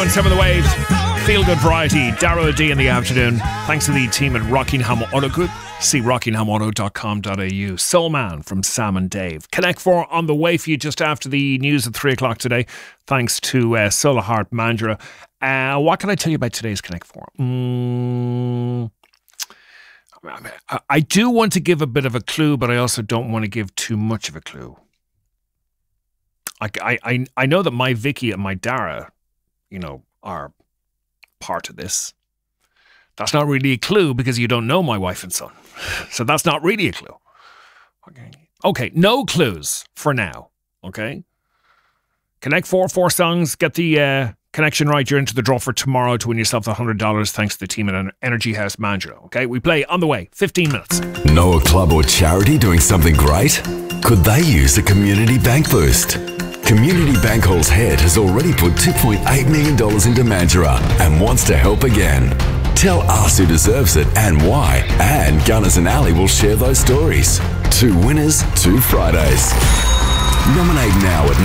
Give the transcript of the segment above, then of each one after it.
91.7 The Wave. Feel good variety. Darrow D in the afternoon. Thanks to the team at Rockingham Auto Group. See rockinghamauto.com.au. Soul Man from Sam and Dave. Connect 4 on the way for you just after the news at 3 o'clock today. Thanks to Solar Heart Mandurah. What can I tell you about today's Connect 4? I do want to give a bit of a clue, but I also don't want to give too much of a clue. I know that my Vicky and my Dara, are part of this. That's not really a clue because you don't know my wife and son. So that's not really a clue. Okay, no clues for now. Okay? Connect 4 songs. Get the connection right. You're into the draw for tomorrow to win yourself the $100 thanks to the team at Energy House Mandurah. Okay? We play on the way. 15 minutes. Know a club or charity doing something great? Could they use a community bank boost? Community Bank Hall's Head has already put $2.8 million into Mandurah and wants to help again. Tell us who deserves it and why, and Gunners and Ali will share those stories. 2 winners, 2 Fridays. Nominate now at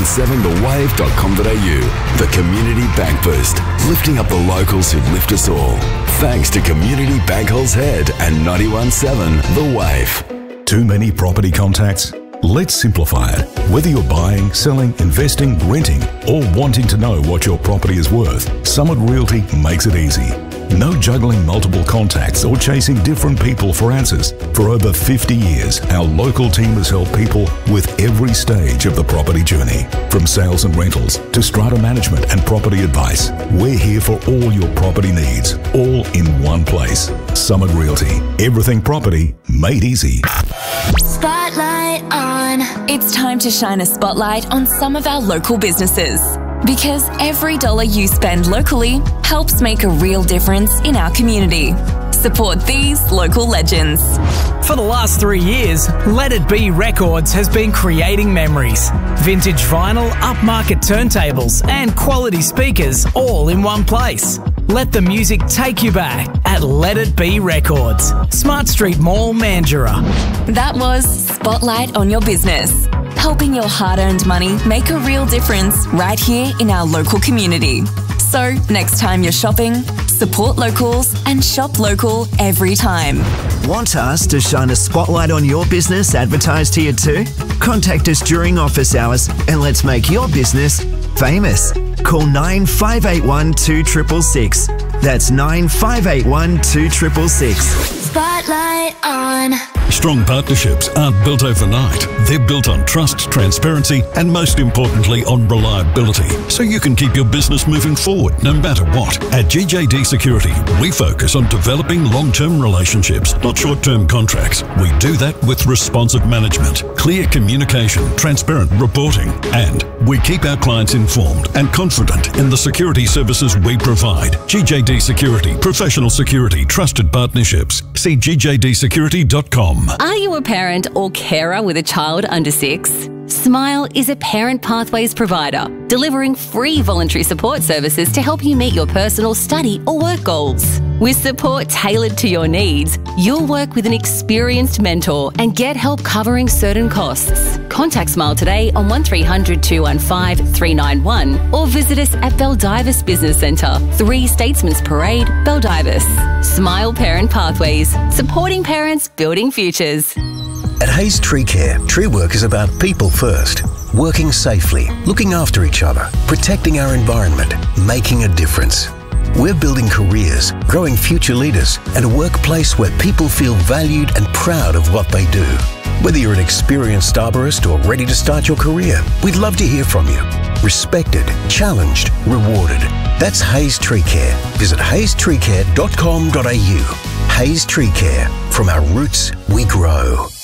917thewave.com.au. The Community Bank Boost, lifting up the locals who lift us all. Thanks to Community Bank Hall's Head and 917 The Wave. Too many property contacts? Let's simplify it. Whether you're buying, selling, investing, renting, or wanting to know what your property is worth, Summit Realty makes it easy. No juggling multiple contacts or chasing different people for answers. For over 50 years, our local team has helped people with every stage of the property journey. From sales and rentals to strata management and property advice, we're here for all your property needs, all in one place. Summit Realty. Everything property made easy. Spotlight on. It's time to shine a spotlight on some of our local businesses. Because every dollar you spend locally helps make a real difference in our community. Support these local legends. For the last 3 years, Let It Be Records has been creating memories. Vintage vinyl, upmarket turntables, and quality speakers all in one place. Let the music take you back at Let It Be Records, Smart Street Mall, Mandurah. That was Spotlight on Your Business. Helping your hard-earned money make a real difference right here in our local community. So, next time you're shopping, support locals and shop local every time. Want us to shine a spotlight on your business advertised here too? Contact us during office hours and let's make your business famous. Call 9581 2666. That's 9581 2666. Spotlight on. Strong partnerships aren't built overnight. They're built on trust, transparency, and most importantly, on reliability. So you can keep your business moving forward no matter what. At GJD Security, we focus on developing long-term relationships, not short-term contracts. We do that with responsive management, clear communication, transparent reporting, and we keep our clients informed and confident in the security services we provide. GJD Security, professional security, trusted partnerships. See gjdsecurity.com. Are you a parent or carer with a child under 6? Smile is a Parent Pathways provider, delivering free voluntary support services to help you meet your personal study or work goals. With support tailored to your needs, you'll work with an experienced mentor and get help covering certain costs. Contact Smile today on 1300 215 391 or visit us at Baldivis Business Centre, 3 Statesman's Parade, Baldivis. Smile Parent Pathways, supporting parents, building futures. At Hayes Tree Care, tree work is about people first. Working safely, looking after each other, protecting our environment, making a difference. We're building careers, growing future leaders, and a workplace where people feel valued and proud of what they do. Whether you're an experienced arborist or ready to start your career, we'd love to hear from you. Respected, challenged, rewarded. That's Hayes Tree Care. Visit hayestreecare.com.au. Hayes Tree Care. From our roots, we grow.